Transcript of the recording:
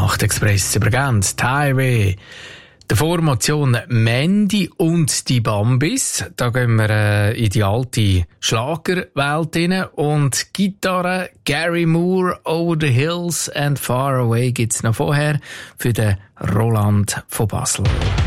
Nachtexpress übergeben. Die Highway. Davor Motion Mandy und die Bambis. Da gehen wir in die alte Schlagerwelt rein. Und Gitarre Gary Moore, Over the Hills and Far Away gibt's noch vorher für den Roland von Basel.